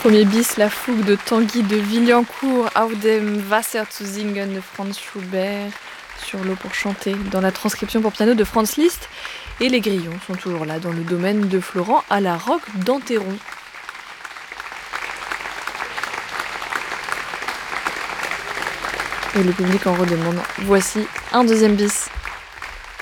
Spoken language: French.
Premier bis, la fougue de Tanguy de Villancourt, Auf dem Wasser zu singen de Franz Schubert, sur l'eau pour chanter, dans la transcription pour piano de Franz Liszt. Et les grillons sont toujours là, dans le domaine de Florent, à la Roque d'Anteron. Et le public en redemande. Voici un deuxième bis.